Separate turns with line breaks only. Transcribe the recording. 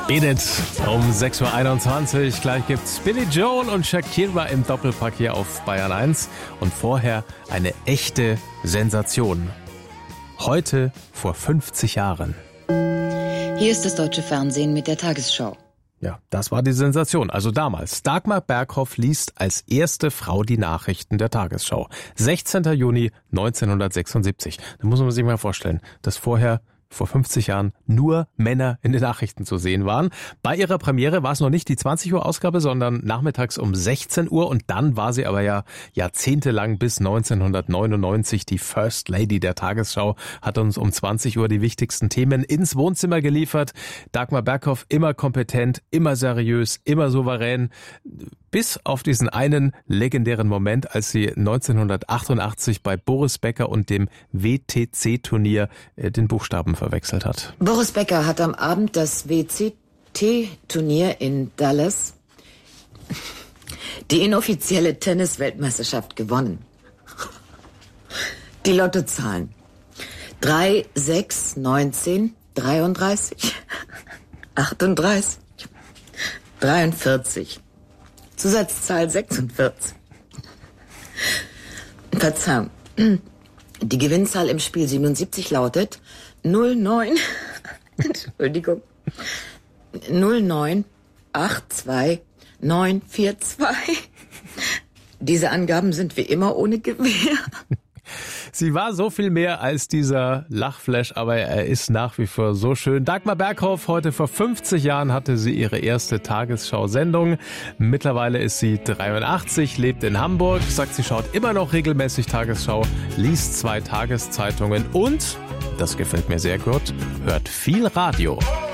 Beat It um 6.21 Uhr. Gleich gibt's Billy Joel und Shakira im Doppelpack hier auf Bayern 1. Und vorher eine echte Sensation. Heute vor 50 Jahren.
Hier ist das deutsche Fernsehen mit der Tagesschau.
Ja, das war die Sensation. Also damals. Dagmar Berghoff liest als erste Frau die Nachrichten der Tagesschau. 16. Juni 1976. Da muss man sich mal vorstellen, dass vorher vor 50 Jahren nur Männer in den Nachrichten zu sehen waren. Bei ihrer Premiere war es noch nicht die 20 Uhr Ausgabe, sondern nachmittags um 16 Uhr. Und dann war sie aber ja jahrzehntelang bis 1999 die First Lady der Tagesschau, hat uns um 20 Uhr die wichtigsten Themen ins Wohnzimmer geliefert. Dagmar Berghoff immer kompetent, immer seriös, immer souverän. Bis auf diesen einen legendären Moment, als sie 1988 bei Boris Becker und dem WTC-Turnier den Buchstaben verwechselt hat.
Boris Becker hat am Abend das WTC-Turnier in Dallas, die inoffizielle Tennis-Weltmeisterschaft, gewonnen. Die Lottozahlen: 3, 6, 19, 33, 38, 43. Zusatzzahl 46. Verzeihung. Die Gewinnzahl im Spiel 77 lautet 09, Entschuldigung, 0982942. Diese Angaben sind wie immer ohne Gewähr.
Sie war so viel mehr als dieser Lachflash, aber er ist nach wie vor so schön. Dagmar Berghoff, heute vor 50 Jahren hatte sie ihre erste Tagesschau-Sendung. Mittlerweile ist sie 83, lebt in Hamburg, sagt, sie schaut immer noch regelmäßig Tagesschau, liest 2 Tageszeitungen und, das gefällt mir sehr gut, hört viel Radio.